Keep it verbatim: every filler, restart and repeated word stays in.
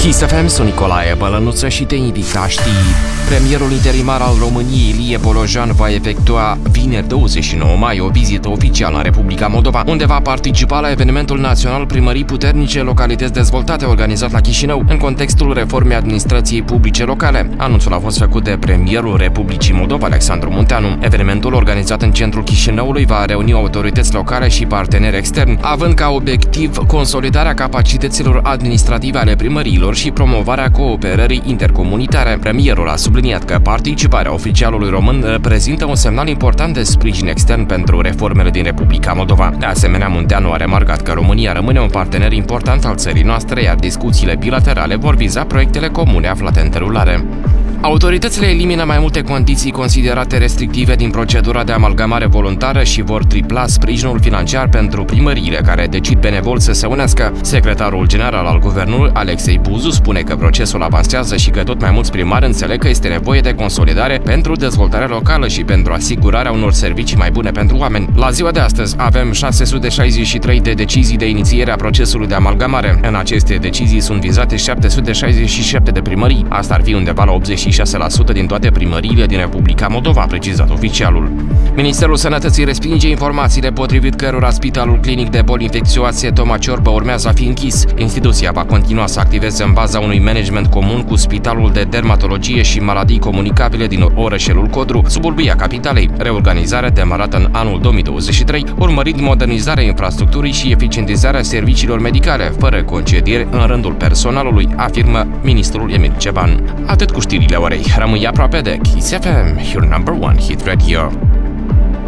Kiss F M, sunt Nicolae Bălănuță și te invit a ști. Premierul interimar al României, Ilie Bolojan, va efectua vineri douăzeci și nouă mai o vizită oficială în Republica Moldova, unde va participa la evenimentul național Primării Puternice, localități dezvoltate, organizat la Chișinău, în contextul reformei administrației publice locale. Anunțul a fost făcut de premierul Republicii Moldova, Alexandru Munteanu. Evenimentul, organizat în centrul Chișinăului, va reuni autorități locale și parteneri externi, având ca obiectiv consolidarea capacităților administrative ale primăriilor și promovarea cooperării intercomunitare. Premierul a subliniat că participarea oficialului român reprezintă un semnal important de sprijin extern pentru reformele din Republica Moldova. De asemenea, Munteanu a remarcat că România rămâne un partener important al țării noastre, iar discuțiile bilaterale vor viza proiectele comune aflate în derulare. Autoritățile elimină mai multe condiții considerate restrictive din procedura de amalgamare voluntară și vor tripla sprijinul financiar pentru primăriile care decid benevol să se unească. Secretarul general al guvernului, Alexei Buzu, spune că procesul avansează și că tot mai mulți primari înțeleg că este nevoie de consolidare pentru dezvoltarea locală și pentru asigurarea unor servicii mai bune pentru oameni. La ziua de astăzi avem șase sute șaizeci și trei de decizii de inițiere a procesului de amalgamare. În aceste decizii sunt vizate șapte sute șaizeci și șapte de primării. Asta ar fi undeva la optzeci și șase la sută din toate primăriile din Republica Moldova, a precizat oficialul. Ministerul Sănătății respinge informațiile potrivit cărora Spitalul Clinic de Boli Infecțioase Toma Ciorbă urmează a fi închis. Instituția va continua să activeze în baza unui management comun cu Spitalul de Dermatologie și Maladii Comunicabile din Orășelul Codru, suburbia capitalei. Reorganizarea demarată în anul două mii douăzeci și trei, urmărind modernizarea infrastructurii și eficientizarea serviciilor medicale, fără concedieri în rândul personalului, afirmă ministrul Emil Ceban. Atât cu știrile orei. Rămâi aproape de Kiss F M, your number one hit radio.